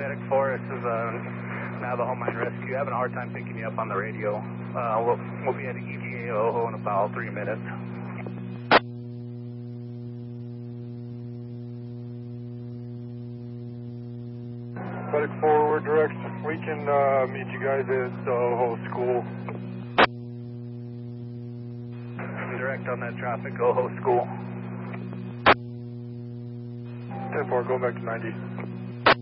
Medic 4, this is Navajo Mine Rescue. Having a hard time picking you up on the radio. We'll be at ETA Ojo in about 3 minutes. Medic 4, we're direct. We can meet you guys at the Ojo School. Direct on that traffic, Ojo School. 10-4, going back to 90.